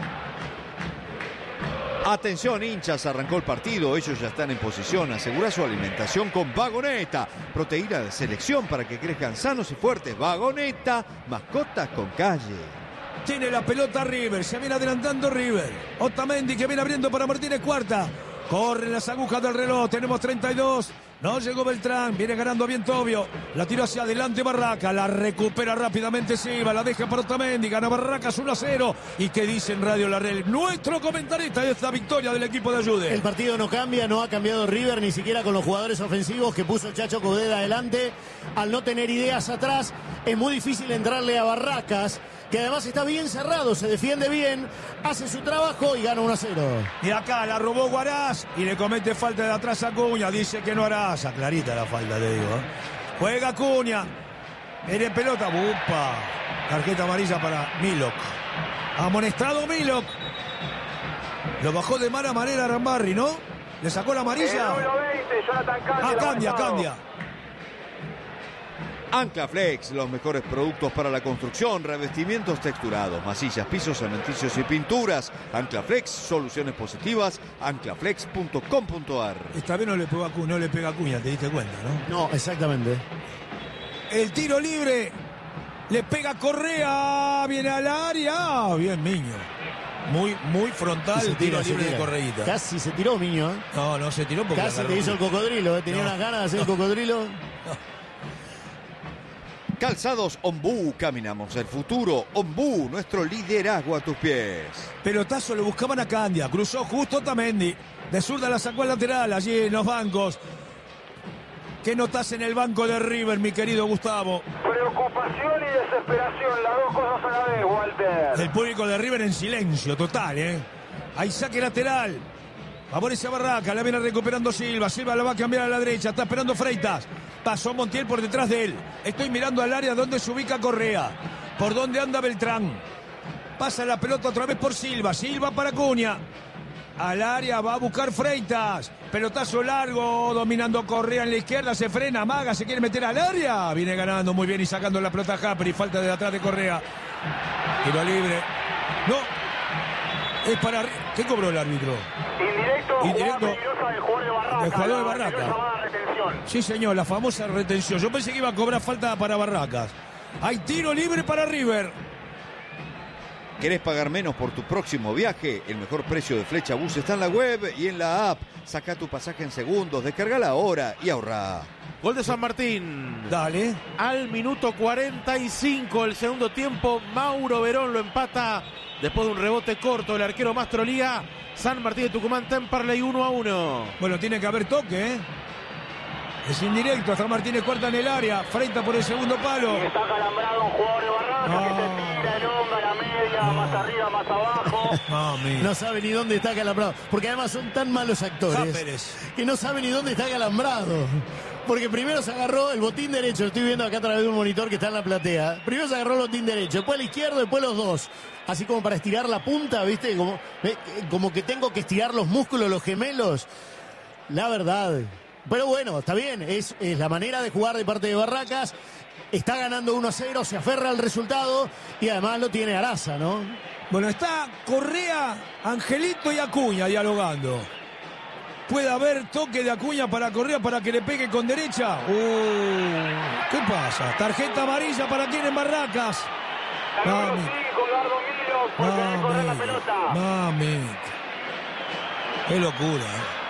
Atención hinchas, arrancó el partido, ellos ya están en posición, asegura su alimentación con Vagoneta, proteína de selección para que crezcan sanos y fuertes. Vagoneta, mascotas con calle. Tiene la pelota River, se viene adelantando River. Otamendi que viene abriendo para Martínez, cuarta. Corren las agujas del reloj, tenemos treinta y dos. No llegó Beltrán, viene ganando bien Tobio. La tira hacia adelante Barraca, la recupera rápidamente Silva, la deja para Otamendi, gana Barracas uno a cero. ¿Y qué dice en Radio La Red? Nuestro comentarista de esta victoria del equipo de Ayude. El partido no cambia, no ha cambiado River ni siquiera con los jugadores ofensivos que puso Chacho Coudet adelante. Al no tener ideas atrás, es muy difícil entrarle a Barracas, que además está bien cerrado, se defiende bien, hace su trabajo y gana uno a cero. Y acá la robó Guaraz y le comete falta de atrás a Acuña. Dice que no hará. Clarita la falta, te digo. ¿eh? Juega Acuña. Viene pelota. ¡Upa! Tarjeta amarilla para Milok. Amonestado Milok. Lo bajó de mala manera Arambarri, ¿no? Le sacó la amarilla. El número veinte, Jonathan Candia. Ah, Candia, avanzado. Candia. Anclaflex, los mejores productos para la construcción, revestimientos texturados, masillas, pisos, cementicios y pinturas. Anclaflex, soluciones positivas, anclaflex punto com punto a r. Esta vez no le pegó a Acuña, no le pega a Acuña, te diste cuenta, ¿no? No, exactamente. El tiro libre. Le pega Correa. Viene al área. Bien, Miño. Muy, muy frontal Se el tiro tira, se libre de tira. Correíta. Casi se tiró Miño, ¿eh? No, no se tiró porque Casi agarró te hizo el bien. cocodrilo, ¿eh? Tenía No. unas ganas de hacer el cocodrilo. Calzados Ombú, caminamos el futuro. Ombú, nuestro liderazgo a tus pies. Pelotazo lo buscaban a Candia. Cruzó justo Otamendi. De zurda la sacó al lateral allí en los bancos. ¿Qué notas en el banco de River, mi querido Gustavo? Preocupación y desesperación, las dos cosas a la vez, Walter. El público de River en silencio total, ¿eh? Hay saque lateral. Favorece a Barraca, la viene recuperando Silva. Silva la va a cambiar a la derecha. Está esperando Freitas. Pasó Montiel por detrás de él. Estoy mirando al área donde se ubica Correa. Por donde anda Beltrán. Pasa la pelota otra vez por Silva. Silva para Acuña. Al área va a buscar Freitas. Pelotazo largo. Dominando Correa en la izquierda. Se frena. Maga se quiere meter al área. Viene ganando muy bien y sacando la pelota a Japri. Falta de atrás de Correa. Tiro libre. No. Es para... ¿Qué cobró el árbitro? Indirecto, Indirecto. jugada peligrosa del jugador de Barraca. Del jugador de la Barraca. anterior llamada retención. Sí, señor, la famosa retención. Yo pensé que iba a cobrar falta para Barracas. Hay tiro libre para River. ¿Querés pagar menos por tu próximo viaje? El mejor precio de Flecha Bus está en la web y en la app. Saca tu pasaje en segundos, descargala ahora y ahorra. Gol de San Martín. Dale. Al minuto cuarenta y cinco del segundo tiempo, Mauro Verón lo empata después de un rebote corto del arquero Mastrolía. San Martín de Tucumán, Temperley uno a uno. Bueno, tiene que haber toque, ¿eh? Es indirecto. San Martínez corta en el área. Freitas por el segundo palo. Y está calambrado un jugador de Barraca No. que se tira, elonga la media, arriba, más arriba, más abajo. Mami. No sabe ni dónde está Calambrado. Porque además son tan malos actores Jáperes. que no sabe ni dónde está Calambrado. Porque primero se agarró el botín derecho. Estoy viendo acá a través de un monitor que está en la platea. Primero se agarró el botín derecho, después el izquierdo, después los dos. Así como para estirar la punta, ¿viste? Como, como que tengo que estirar los músculos, los gemelos. La verdad. Pero bueno, está bien. Es, es la manera de jugar de parte de Barracas. Está ganando uno a cero, se aferra al resultado y además lo tiene Araza, ¿no? Bueno, está Correa, Angelito y Acuña dialogando. Puede haber toque de Acuña para Correa para que le pegue con derecha. Uh, ¿Qué pasa? Tarjeta amarilla para quien en Barracas. Mami. Mami. Mami. Qué locura.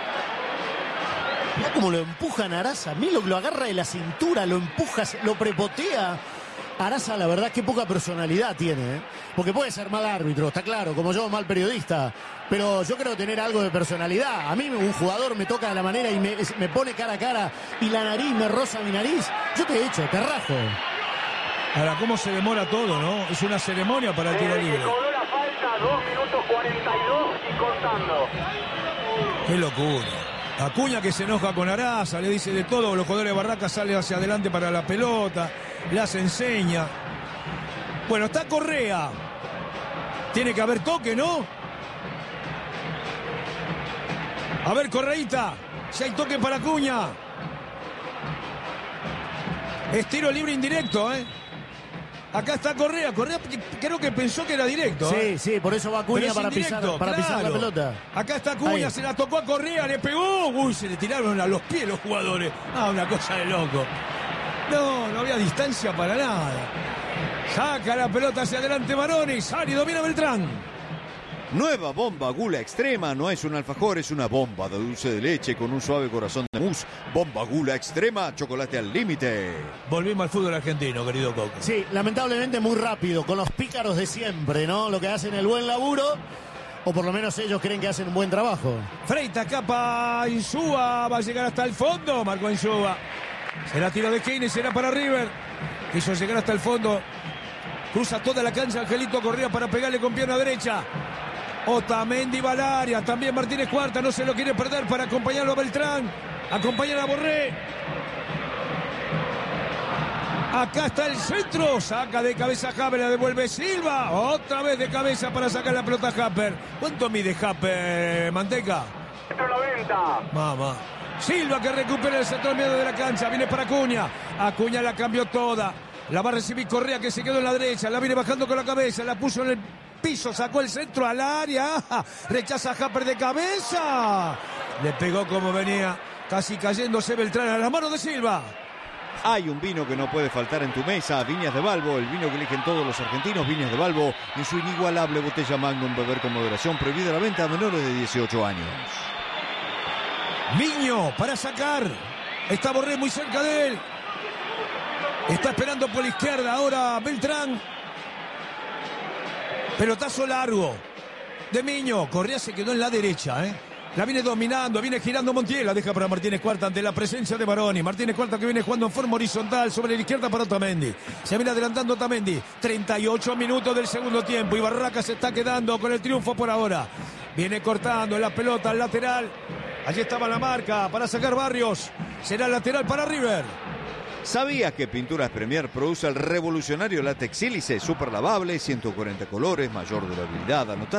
Mirá cómo lo empujan a Araza. Milo lo agarra de la cintura, lo empuja, lo prepotea. Araza, la verdad, qué poca personalidad tiene, ¿eh? Porque puede ser mal árbitro, está claro, como yo, mal periodista. Pero yo creo tener algo de personalidad. A mí un jugador me toca de la manera y me, me pone cara a cara y la nariz me roza mi nariz. Yo te echo, te rajo. Ahora, cómo se demora todo, ¿no? Es una ceremonia para el tiro libre. Eh, cobró la falta, dos minutos cuarenta y dos y contando. Qué locura. Acuña que se enoja con Araza, le dice de todo, los jugadores de Barracas salen hacia adelante para la pelota, las enseña. Bueno, está Correa. Tiene que haber toque, ¿no? A ver, Correita, si hay toque para Acuña. Es tiro libre indirecto, ¿eh? Acá está Correa. Correa creo que pensó que era directo. Sí, ¿eh? sí, por eso va Acuña para, pisar, para claro. pisar la pelota. Acá está Acuña, Ahí. Se la tocó a Correa, le pegó. Uy, se le tiraron a los pies los jugadores. Ah, una cosa de loco. No, no había distancia para nada. Saca la pelota hacia adelante Maroni. Sari domina Beltrán. Nueva bomba Gula Extrema, no es un alfajor, es una bomba de dulce de leche con un suave corazón de mousse. Bomba Gula Extrema, chocolate al límite. Volvimos al fútbol argentino, querido Coco. Sí, lamentablemente muy rápido, con los pícaros de siempre, ¿no? Lo que hacen el buen laburo, o por lo menos ellos creen que hacen un buen trabajo. Freitas, capa, Insúa, va a llegar hasta el fondo, marcó Insúa. Será tiro de Keynes, será para River. Quiso llegar hasta el fondo. Cruza toda la cancha Angelito Correa para pegarle con pierna derecha. Otamendi va al área, también Martínez Cuarta, no se lo quiere perder para acompañarlo a Beltrán. Acompañar a Borré. Acá está el centro, saca de cabeza Haber, la devuelve Silva. Otra vez de cabeza para sacar la pelota Haber. ¿Cuánto mide Haber, Manteca? ciento noventa. Mamá. Silva que recupera el centro medio de la cancha, viene para Acuña. Acuña la cambió toda. La va a recibir Correa que se quedó en la derecha, la viene bajando con la cabeza, la puso en el piso, sacó el centro al área, rechaza a Haber de cabeza. Le pegó como venía, casi cayéndose Beltrán a las manos de Silva. Hay un vino que no puede faltar en tu mesa, Viñas de Balbo, el vino que eligen todos los argentinos, Viñas de Balbo, en su inigualable botella Magnum, beber con moderación, prohibida la venta a menores de dieciocho años. Miño para sacar, está Borré muy cerca de él, está esperando por la izquierda ahora Beltrán. Pelotazo largo de Miño. Correa se quedó en la derecha, ¿eh? La viene dominando, viene girando Montiel. La deja para Martínez Cuarta ante la presencia de Maroni. Martínez Cuarta que viene jugando en forma horizontal sobre la izquierda para Otamendi. Se viene adelantando Otamendi. treinta y ocho minutos del segundo tiempo. Y Barracas se está quedando con el triunfo por ahora. Viene cortando la pelota al lateral. Allí estaba la marca para sacar Barrios. Será lateral para River. ¿Sabías que Pinturas Premier produce el revolucionario látex sílice super lavable, ciento cuarenta colores, mayor durabilidad? Anotá